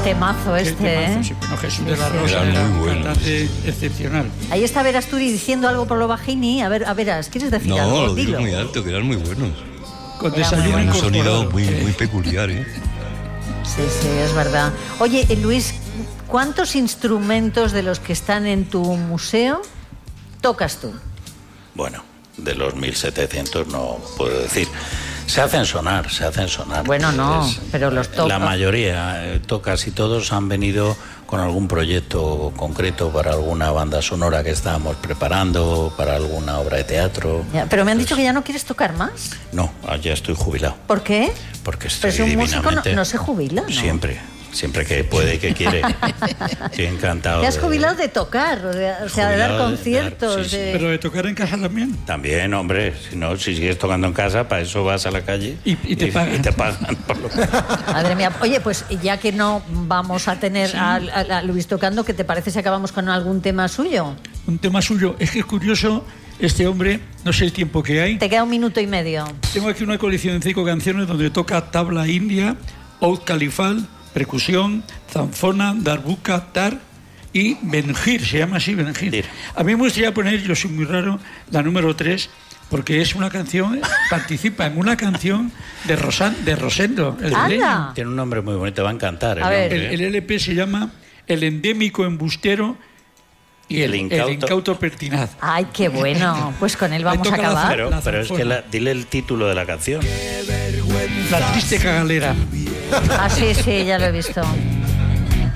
temazo este, temazo, ¿eh? sí. Bueno, Jesús de la Rosa Era era muy un bueno. cantante excepcional. Ahí está Verasturi diciendo algo por lo bajini. A Verás, ¿quieres decir algo? No, lo Dilo. digo muy alto, que eran muy buenos. Con Era desayuno muy Un bueno. sonido incorporado. muy peculiar, ¿eh? Sí, es verdad. Oye, Luis, ¿cuántos instrumentos de los que están en tu museo tocas tú? Bueno, de los 1.700 no puedo decir. Se hacen sonar. Bueno, no, pero los toca. La mayoría, casi todos han venido con algún proyecto concreto para alguna banda sonora que estábamos preparando, para alguna obra de teatro. Ya, pero me han dicho que ya no quieres tocar más. No, ya estoy jubilado. ¿Por qué? Porque Pero estoy si un músico divinamente... no se jubila, ¿no? Siempre que puede y que quiere. Estoy encantado. Te has jubilado de tocar, o sea, de dar Jubilado de conciertos. dar, sí, sí. Pero de tocar en casa también. También, hombre, si sigues tocando en casa, para eso vas a la calle Y te pagan. Y te pagan por lo que... Madre mía. Oye, pues ya que no vamos a tener a Luis tocando, ¿qué te parece si acabamos con algún tema suyo? Un tema suyo. Es que es curioso, este hombre, no sé el tiempo que hay. Te queda 1 minuto y medio. Tengo aquí una colección de 5 canciones donde toca tabla india, oud califal, percusión, zanfona, darbuka, tar y benjir, se llama así, benjir. A mí me gustaría poner, yo soy muy raro, la número 3, porque es una canción, participa en una canción de Rosendo, el ¡Anda! leño. Tiene un nombre muy bonito, va a encantar. A ver. nombre, El LP se llama El endémico embustero y el incauto pertinaz. Ay, qué bueno. Pues con él vamos a toca la acabar. Pero es que dile el título de la canción. La triste cagalera. Ah, sí, ya lo he visto.